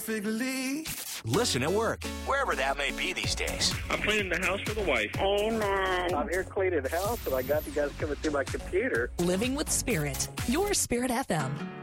perfectly. Listen at work, wherever that may be these days. I'm cleaning the house for the wife. Amen. I'm here cleaning the house, and I got you guys coming through my computer. Living with Spirit, your Spirit FM.